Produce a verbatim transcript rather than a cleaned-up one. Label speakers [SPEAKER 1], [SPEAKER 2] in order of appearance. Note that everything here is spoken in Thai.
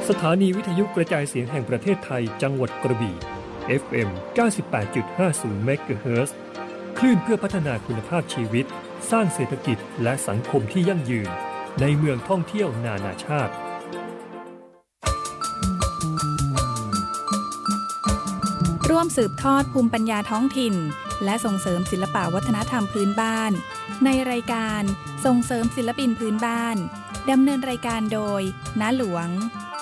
[SPEAKER 1] สถานีวิทยุกระจายเสียงแห่งประเทศไทยจังหวัดกระบี่ เอฟ เอ็ม เก้าสิบแปดจุดห้าศูนย์ เมกะเฮิรตซ์ คลื่นเพื่อพัฒนาคุณภาพชีวิตสร้างเศรษฐกิจและสังคมที่ยั่งยืนในเมืองท่องเที่ยวนานาชาติ
[SPEAKER 2] ร่วมสืบทอดภูมิปัญญาท้องถิ่นและส่งเสริมศิลปวัฒนธรรมพื้นบ้านในรายการส่งเสริมศิลปินพื้นบ้านดำเนินรายการโดยน้าหลวง